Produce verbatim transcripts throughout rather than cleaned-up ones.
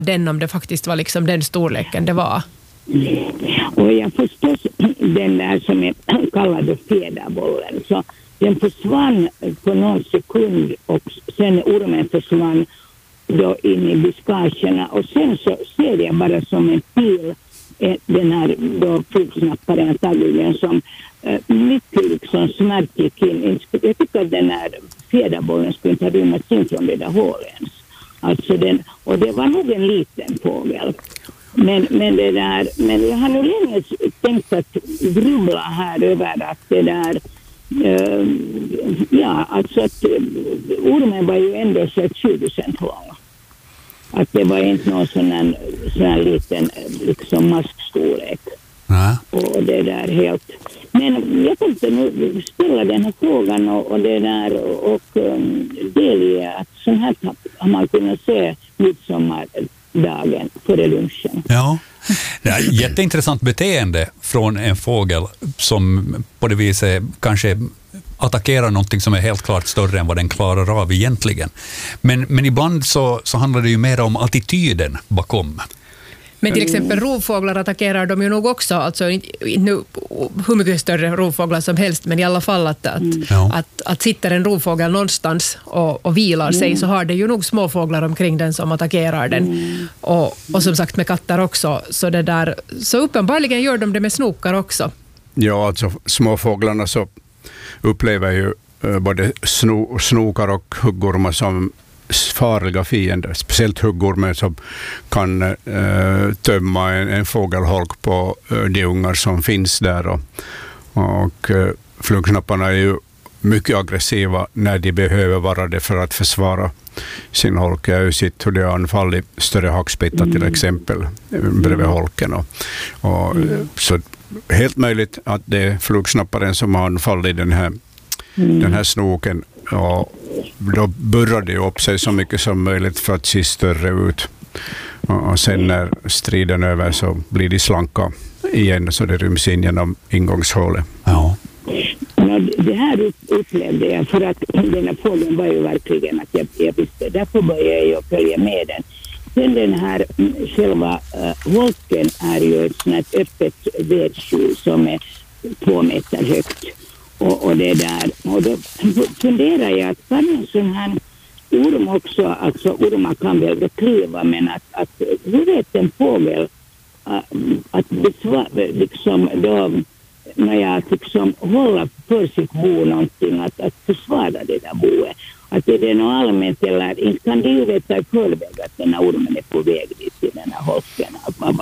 den om det faktiskt var liksom den storleken det var. Och jag förstås den där som är kallad fjäderbollen, så den försvann på någon sekund och sen ormen försvann då in i buskagerna och sen så ser jag bara som en pil den här då flugsnapparen antagligen som äh, mycket liksom snabbt gick in. Jag tycker att den här fjäderbollen skulle inte ha rymmats in från det där hålen. Alltså den, och det var nog en liten fågel. Men, men, det där, men jag har nu länge tänkt att grubbla här över att det där äh, ja, alltså att ormen var ju ändå så tjugo cent lång. Att det var inte någon sån här, sån här liten liksom maskstorlek. Ja. Och det där helt. Men jag tänkte nu ställa den här frågan och, och det där och um, delge att sån här har man kunnat se midsommardagen före lunchen. Ja. Det är jätteintressant beteende från en fågel som på det viset kanske attackerar någonting som är helt klart större än vad den klarar av egentligen. Men, men ibland så, så handlar det ju mer om attityden bakom. Men till exempel rovfåglar attackerar de ju nog också, alltså inte, inte hur mycket större rovfåglar som helst, men i alla fall att, att, mm. ja. att, att sitter en rovfågel någonstans och, och vilar sig mm. så har det ju nog små fåglar omkring den som attackerar den. Mm. Och, och som sagt med katter också. Så, det där, så uppenbarligen gör de det med snokar också. Ja, alltså småfåglarna så upplever ju uh, både sno, snokar och huggormar som farliga fiender, speciellt huggormen som kan uh, tömma en, en fågelholk på uh, de ungar som finns där och, och uh, flugsnapparna är ju mycket aggressiva när de behöver vara det för att försvara sin holk. Jag har ju sett hur det har anfallit större hackspittar till exempel bredvid holken och, och mm. så helt möjligt att det är flugsnapparen som har anfallit den här, mm. den här snoken och då burrar det upp sig så mycket som möjligt för att se större ut. Och sen när striden är över så blir de slanka igen så det ryms in genom ingångshålet. Ja. Ja, det här upplevde jag för att den här fågeln var ju verkligen att jag, jag visste, därför började jag följa med den. Sen den här själva uh, holken är ju ett sånt här öppet vedskjul som är två meter högt. Och, och det där, och då funderar jag att kan en sån här orm också, alltså ormar kan väl kliva, men att, att hur vet en fågel uh, att besvara, liksom då när jag liksom håller för sitt bo någonting, att, att försvara det där boet. Att det är något allmänt eller inte kan det ju veta i förväg att den här ormen är på väg dit till den här holken.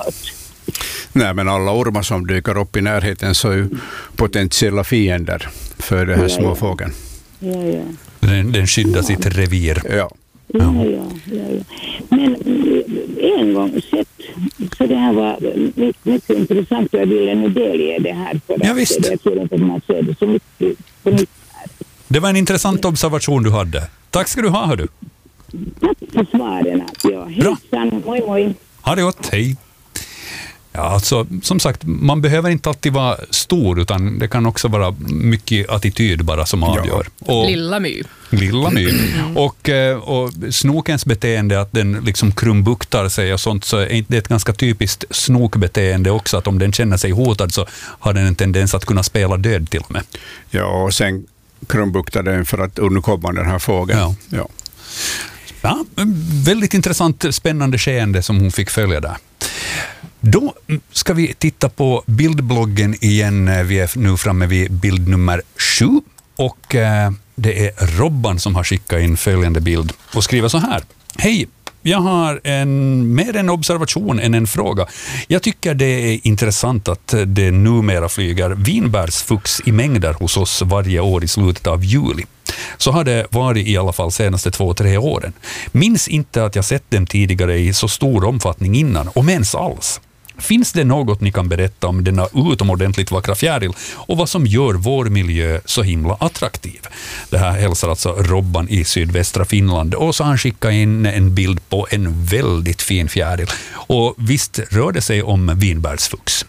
Nej, men alla ormar som dyker upp i närheten så är ju potentiella fiender för det här ja, småfågeln. Ja, ja. Den, den skyddar sitt revir. Ja. Ja, ja, ja, ja. Men en gång sett, så det här var mycket, mycket intressant och jag ville nu delge det här för ja, att visst. jag tror inte att man ser det så mycket på nytt här. Det var en intressant observation du hade. Tack ska du ha, hör du. Tack för svaren. Ja, hejsan, moi moi. Ha det gott, hej. Ja, alltså, som sagt, man behöver inte alltid vara stor utan det kan också vara mycket attityd bara som avgör. Ja. Och, lilla my. Lilla my. Mm. Och, och snokens beteende att den liksom krumbuktar sig och sånt, så är det ett ganska typiskt snokbeteende också, att om den känner sig hotad så har den en tendens att kunna spela död till och med. Ja, och sen krumbuktar den för att undkomma den här fågeln. Ja. Ja. Ja, väldigt intressant, spännande skeende som hon fick följa där. Då ska vi titta på bildbloggen igen. Vi är nu framme vid bild nummer sju och eh, det är Robban som har skickat in följande bild och skriver så här. Hej! Jag har en, mer en observation än en fråga. Jag tycker det är intressant att det numera flyger vinbärsfux i mängder hos oss varje år i slutet av juli. Så har det varit i alla fall senaste två, tre åren. Minns inte att jag sett dem tidigare i så stor omfattning innan, om ens alls. Finns det något ni kan berätta om denna utomordentligt vackra fjäril och vad som gör vår miljö så himla attraktiv? Det här hälsar alltså Robban i sydvästra Finland och så har han skickat in en bild på en väldigt fin fjäril. Och visst rör det sig om vinbärsfux?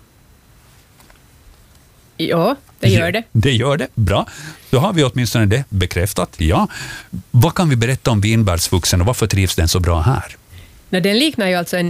Ja, det gör det. Det gör det, bra. Då har vi åtminstone det bekräftat. Ja. Vad kan vi berätta om vinbärsfuxen och varför trivs den så bra här? Nej, den liknar ju alltså en